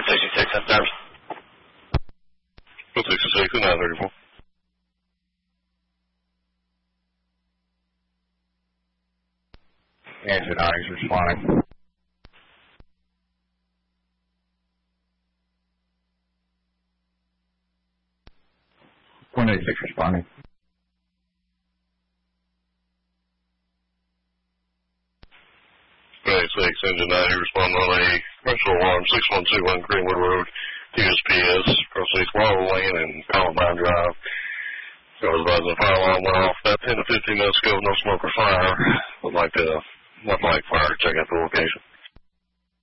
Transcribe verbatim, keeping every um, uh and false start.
sixty-six, that's service. one sixty-six, nine thirty-four. Engine nine is responding. one eighty-six responding. one eighty-six, engine nine, you respond on a commercial alarm six one two one Greenwood Road, T S P S, proceeds Water Lane and Columbine Drive. So I was advising the fire alarm went off about ten to fifteen minutes ago, no smoke or fire. Would like to, not like fire, check out the location.